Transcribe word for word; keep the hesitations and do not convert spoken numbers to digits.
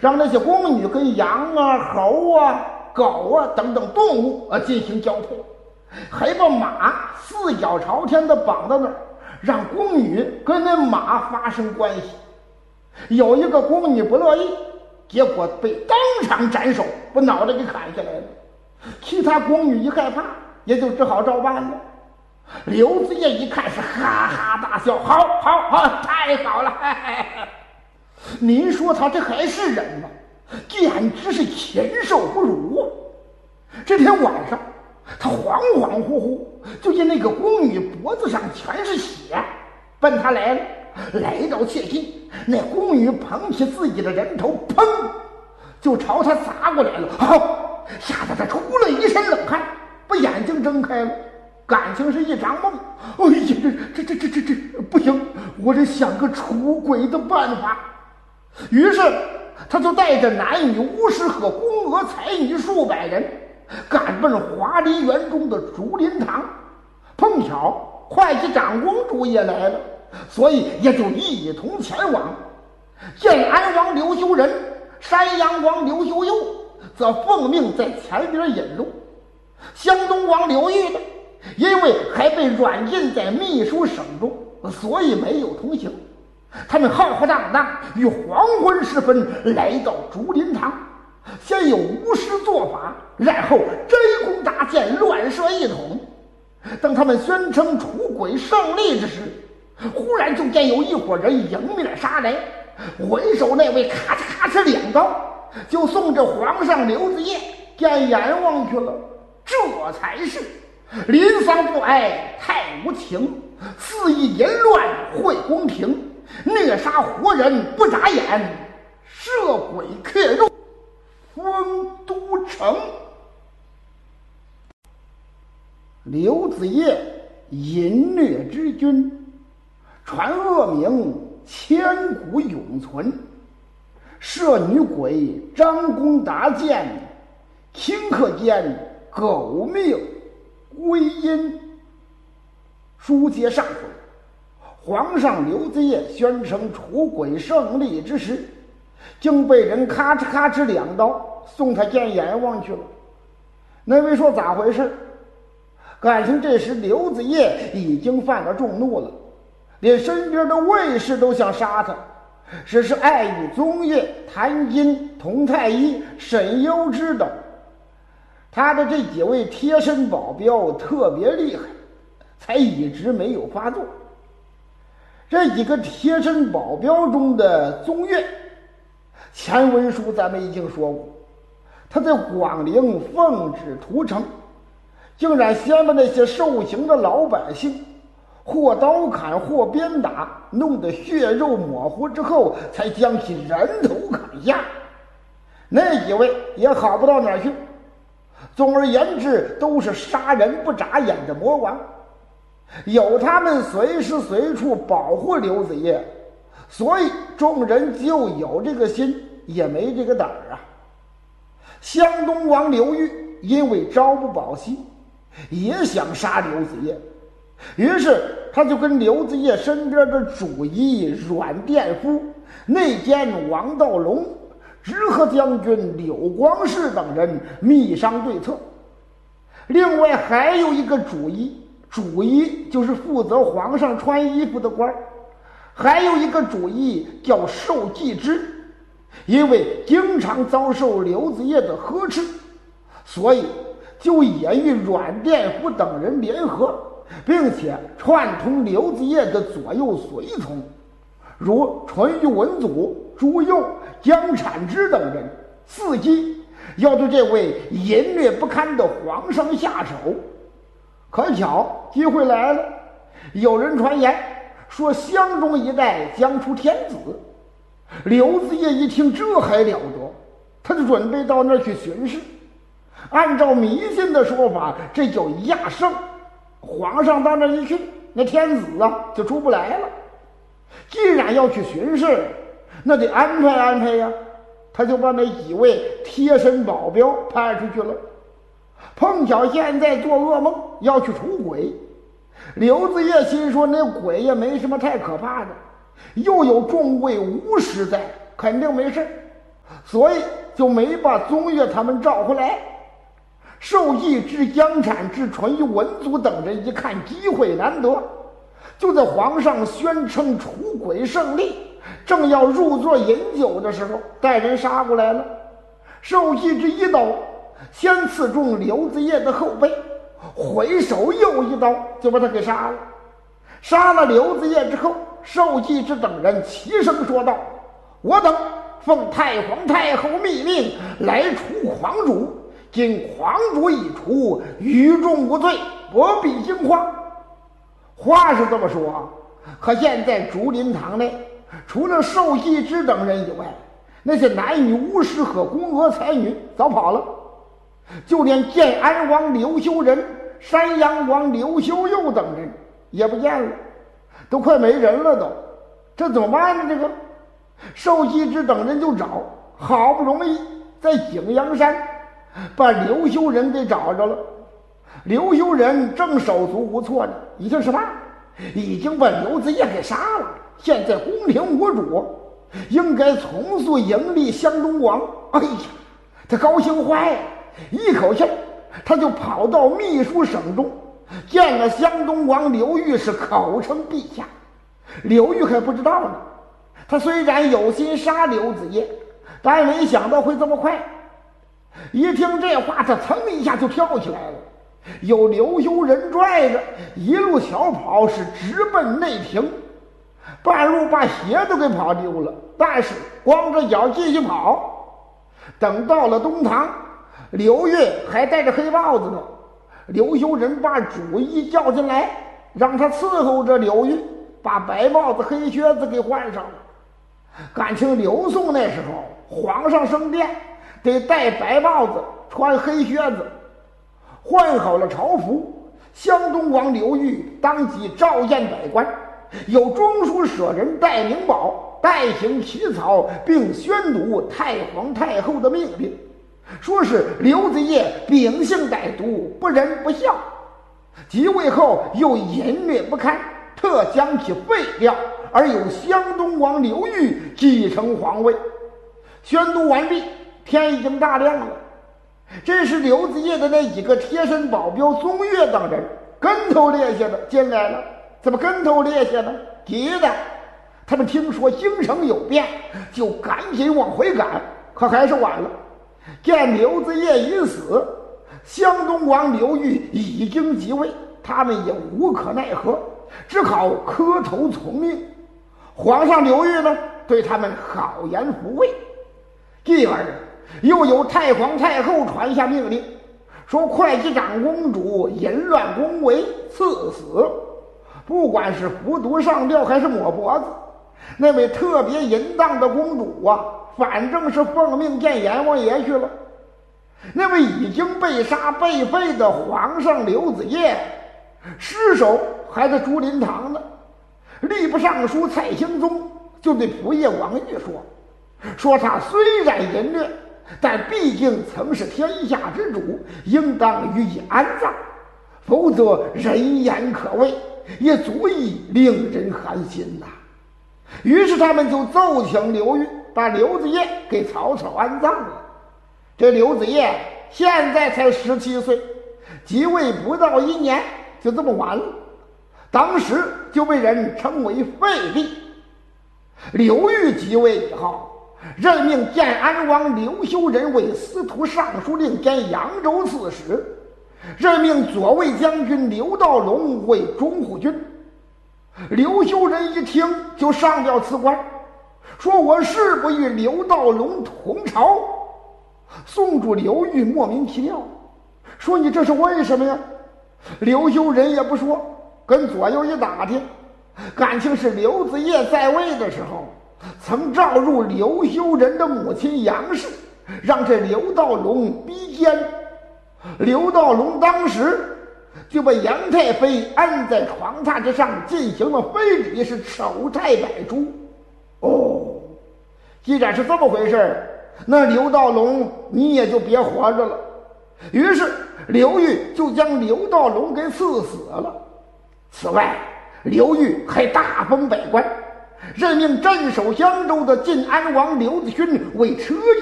让那些宫女跟羊啊、猴啊、狗啊等等动物啊进行交配，还把马四脚朝天的绑到那儿，让宫女跟那马发生关系。有一个宫女不乐意，结果被当场斩首，把脑袋给砍下来了。其他宫女一害怕，也就只好照办了。刘子业一看是哈哈大笑，好好好，太好了！嘿嘿嘿，您说他这还是人吗？简直是禽兽不如啊！这天晚上，他恍恍惚惚就见那个宫女脖子上全是血，奔他来了。来到切近，那宫女捧起自己的人头，砰，就朝他砸过来了。好，吓得他出了一身冷汗，把眼睛睁开了。感情是一场梦。哎呀，这这这这这这不行，我得想个出轨的办法。于是他就带着男女巫师和宫娥才女数百人，赶奔华梨园中的竹林堂。碰巧会计长公主也来了，所以也就一同前往。建安王刘修仁、山阳王刘修佑则奉命在前边引路。湘东王刘裕呢，因为还被软禁在秘书省中，所以没有同行。他们浩浩荡荡于黄昏时分来到竹林堂，先有巫师做法，然后摘弓搭箭，乱射一通。当他们宣称出轨胜利之时，忽然就见有一伙人迎面杀来，为首那位咔嚓咔嚓两刀，就送着皇上刘子业见阎王去了。这才是临丧不哀太无情，肆意淫乱会宫廷，虐杀活人不眨眼，摄鬼客入丰都城。刘子业淫虐之君，传恶名千古永存。摄女鬼张弓搭箭，顷刻间狗命归阴。书接上回，皇上刘子业宣称出轨胜利之时，竟被人咔哧咔哧两刀送他见阎王去了。那位说咋回事？感情这时刘子业已经犯了众怒了，连身边的卫士都想杀他。只是碍于宗岳、谭金、佟太医、沈攸之等，他的这几位贴身保镖特别厉害，才一直没有发作。这几个贴身保镖中的宗岳，前文书咱们已经说过，他在广陵奉旨屠城，竟然先把那些受刑的老百姓或刀砍或鞭打，弄得血肉模糊之后，才将其人头砍下。那几位也好不到哪儿去。总而言之，都是杀人不眨眼的魔王。有他们随时随处保护刘子业，所以众人就有这个心，也没这个胆儿啊。湘东王刘裕因为朝不保夕，也想杀刘子业，于是他就跟刘子业身边的主医阮殿夫、内监王道隆、直河将军柳光世等人密商对策。另外还有一个主医，主医就是负责皇上穿衣服的官，还有一个主医叫寿季之，因为经常遭受刘子业的呵斥，所以就也与阮殿夫等人联合，并且串通刘子业的左右随从，如淳于文祖、朱佑、江产之等人，伺机要对这位淫虐不堪的皇上下手。可巧机会来了，有人传言说湘中一带将出天子。刘子业一听，这还了得，他就准备到那儿去巡视。按照迷信的说法，这叫亚圣，皇上到那儿一去，那天子啊就出不来了。既然要去巡视，那得安排安排呀，他就把那几位贴身保镖派出去了。碰巧现在做噩梦要去除鬼，刘子业心说那鬼也没什么太可怕的，又有众位巫师在，肯定没事。 所以就没把宗岳他们召回来。授意至江产、至淳于文祖等人一看机会难得，就在皇上宣称楚鬼胜利，正要入座饮酒的时候，带人杀过来了。授意之一刀先刺中刘子业的后背，回手又一刀就把他给杀了。杀了刘子业之后，授意之等人齐声说道：我等奉太皇太后密令来除狂主，今狂主已除，于众无罪，不必惊慌。话是这么说，可现在竹林堂内除了授意之等人以外，那些男女巫师和宫娥才女早跑了，就连建安王刘修仁、山阳王刘修佑等人也不见了，都快没人了都。这怎么办呢？这个授意之等人就找，好不容易在景阳山把刘修仁给找着了。刘修仁正手足无措呢，已经是嘛，已经把刘子业给杀了，现在宫廷无主，应该从速迎立湘东王。哎呀，他高兴坏了，一口气他就跑到秘书省中，见了湘东王刘裕，是口称陛下。刘裕还不知道呢，他虽然有心杀刘子业，但没想到会这么快。一听这话，他噌一下就跳起来了，有刘修仁拽着，一路小跑，是直奔内廷。半路把鞋都给跑丢了，但是光着脚继续跑。等到了东堂，刘裕还戴着黑帽子呢。刘修仁把主医叫进来，让他伺候着刘裕，把白帽子黑靴子给换上了。感情刘宋那时候皇上升殿得戴白帽子，穿黑靴子。换好了朝服，湘东王刘裕当即召宴百官，有中书舍人戴明宝代行起草，并宣读太皇太后的命令，说是刘子业秉性歹毒，不仁不孝，即位后又淫虐不堪，特将其废掉，而由湘东王刘裕继承皇位。宣读完毕，天已经大亮了。这时刘子业的那几个贴身保镖宗岳等人跟头趔趄的进来了。怎么跟头趔趄呢？急的他们听说京城有变，就赶紧往回赶，可还是晚了。见刘子业已死，湘东王刘裕已经即位，他们也无可奈何，只好磕头从命。皇上刘裕呢，对他们好言抚慰。继而又由太皇太后传下命令，说会稽长公主淫乱宫闱，赐死。不管是服毒上吊还是抹脖子，那位特别淫荡的公主啊，反正是奉命见阎王爷去了。那位已经被杀被废的皇上刘子业，尸首还在竹林堂呢。吏部尚书蔡兴宗就对仆射王玉说，说他虽然淫虐，但毕竟曾是天下之主，应当予以安葬，否则人言可畏，也足以令人寒心呐。于是他们就奏请刘裕把刘子业给草草安葬了。这刘子业现在才十七岁，即位不到一年，就这么完了。当时就被人称为废帝。刘裕即位以后，任命建安王刘修仁为司徒尚书令兼扬州刺史，任命左卫将军刘道龙为中护军。刘修仁一听就上吊辞官，说我誓不与刘道龙同朝。宋主刘裕莫名其妙，说你这是为什么呀？刘修仁也不说，跟左右一打听，感情是刘子业在位的时候曾召入刘修仁的母亲杨氏，让这刘道龙逼奸。刘道龙当时就被杨太妃按在床榻之上进行了非礼，是丑态百出。哦，既然是这么回事，那刘道龙你也就别活着了。于是刘裕就将刘道龙给赐死了。此外，刘裕还大封百官， 任命镇守襄州的晋安王刘子勋为车